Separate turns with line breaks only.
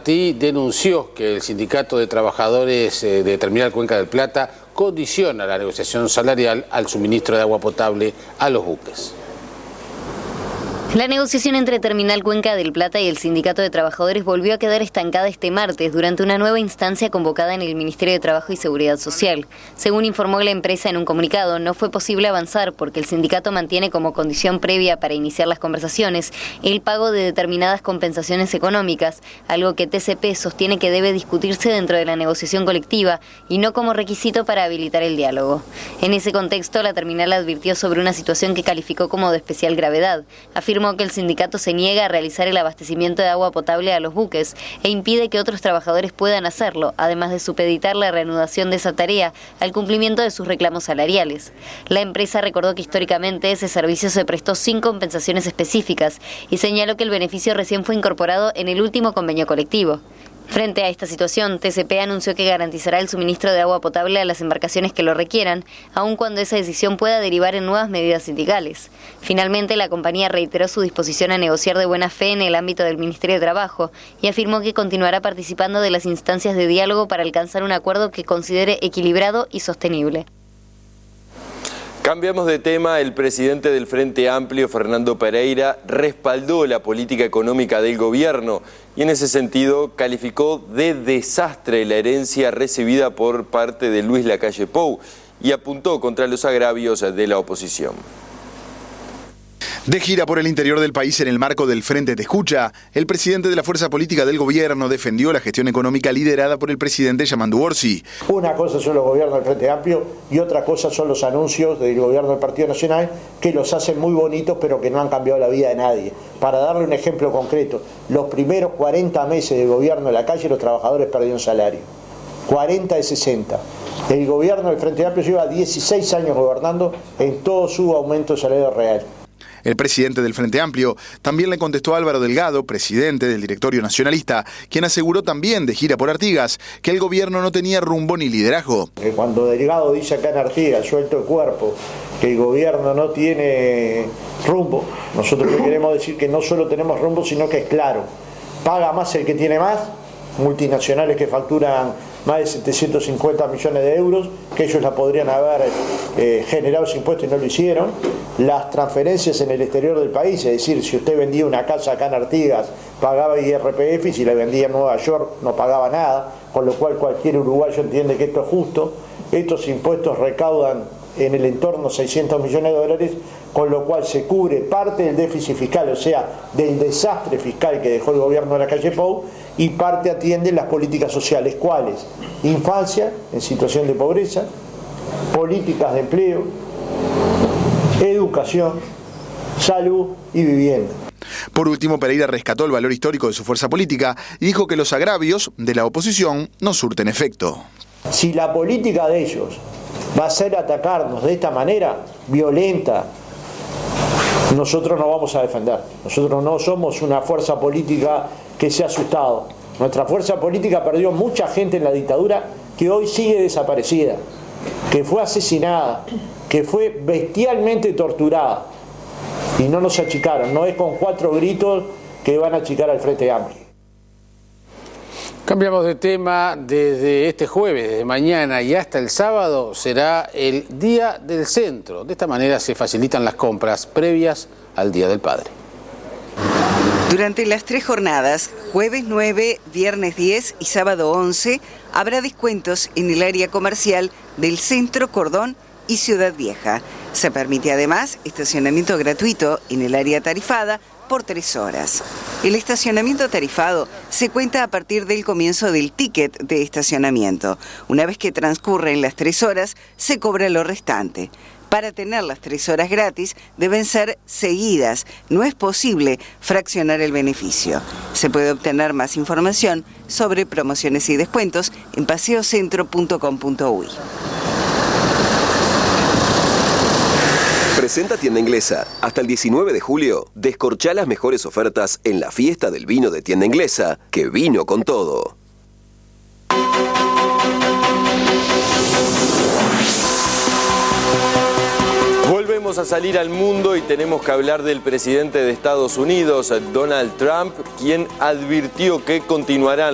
Denunció que el Sindicato de Trabajadores de Terminal Cuenca del Plata condiciona la negociación salarial al suministro de agua potable a los buques.
La negociación entre Terminal Cuenca del Plata y el Sindicato de Trabajadores volvió a quedar estancada este martes durante una nueva instancia convocada en el Ministerio de Trabajo y Seguridad Social. Según informó la empresa en un comunicado, no fue posible avanzar porque el sindicato mantiene como condición previa para iniciar las conversaciones el pago de determinadas compensaciones económicas, algo que TCP sostiene que debe discutirse dentro de la negociación colectiva y no como requisito para habilitar el diálogo. En ese contexto, la terminal advirtió sobre una situación que calificó como de especial gravedad. Afirmó que el sindicato se niega a realizar el abastecimiento de agua potable a los buques e impide que otros trabajadores puedan hacerlo, además de supeditar la reanudación de esa tarea al cumplimiento de sus reclamos salariales. La empresa recordó que históricamente ese servicio se prestó sin compensaciones específicas y señaló que el beneficio recién fue incorporado en el último convenio colectivo. Frente a esta situación, TCP anunció que garantizará el suministro de agua potable a las embarcaciones que lo requieran, aun cuando esa decisión pueda derivar en nuevas medidas sindicales. Finalmente, la compañía reiteró su disposición a negociar de buena fe en el ámbito del Ministerio de Trabajo y afirmó que continuará participando de las instancias de diálogo para alcanzar un acuerdo que considere equilibrado y sostenible.
Cambiamos de tema. El presidente del Frente Amplio, Fernando Pereira, respaldó la política económica del gobierno y en ese sentido calificó de desastre la herencia recibida por parte de Luis Lacalle Pou y apuntó contra los agravios de la oposición.
De gira por el interior del país en el marco del Frente Te Escucha, el presidente de la fuerza política del gobierno defendió la gestión económica liderada por el presidente Yamandu Orsi.
Una cosa son los gobiernos del Frente Amplio y otra cosa son los anuncios del gobierno del Partido Nacional que los hacen muy bonitos pero que no han cambiado la vida de nadie. Para darle un ejemplo concreto, los primeros 40 meses del gobierno de Lacalle los trabajadores perdieron salario. 40 de 60. El gobierno del Frente Amplio lleva 16 años gobernando, en todo su aumento de salario real.
El presidente del Frente Amplio también le contestó a Álvaro Delgado, presidente del directorio nacionalista, quien aseguró también de gira por Artigas que el gobierno no tenía rumbo ni liderazgo.
Cuando Delgado dice acá en Artigas, suelto el cuerpo, que el gobierno no tiene rumbo, nosotros le queremos decir que no solo tenemos rumbo, sino que es claro. Paga más el que tiene más, multinacionales que facturan más de 750 millones de euros, que ellos la podrían haber generado ese impuesto y no lo hicieron. Las transferencias en el exterior del país, es decir, si usted vendía una casa acá en Artigas, pagaba IRPF, y si la vendía en Nueva York no pagaba nada, con lo cual cualquier uruguayo entiende que esto es justo. Estos impuestos recaudan en el entorno 600 millones de dólares, con lo cual se cubre parte del déficit fiscal, o sea, del desastre fiscal que dejó el gobierno de Lacalle Pou, y parte atiende las políticas sociales. ¿Cuáles? Infancia en situación de pobreza, políticas de empleo, educación, salud y vivienda.
Por último, Pereira rescató el valor histórico de su fuerza política y dijo que los agravios de la oposición no surten efecto.
Si la política de ellos va a ser atacarnos de esta manera violenta, nosotros no vamos a defender. Nosotros no somos una fuerza política que se ha asustado. Nuestra fuerza política perdió mucha gente en la dictadura que hoy sigue desaparecida, que fue asesinada, que fue bestialmente torturada. Y no nos achicaron, no es con 4 gritos que van a achicar al Frente Amplio.
Cambiamos de tema. Desde este jueves, desde mañana y hasta el sábado, será el Día del Centro. De esta manera se facilitan las compras previas al Día del Padre.
Durante las 3 jornadas, jueves 9, viernes 10 y sábado 11, habrá descuentos en el área comercial del Centro, Cordón y Ciudad Vieja. Se permite además estacionamiento gratuito en el área tarifada por 3 horas. El estacionamiento tarifado se cuenta a partir del comienzo del ticket de estacionamiento. Una vez que transcurren las 3 horas, se cobra lo restante. Para tener las 3 horas gratis, deben ser seguidas. No es posible fraccionar el beneficio. Se puede obtener más información sobre promociones y descuentos en paseocentro.com.uy.
Presenta Tienda Inglesa. Hasta el 19 de julio, descorchá las mejores ofertas en la fiesta del vino de Tienda Inglesa, que vino con todo.
Volvemos a salir al mundo y tenemos que hablar del presidente de Estados Unidos, Donald Trump, quien advirtió que continuarán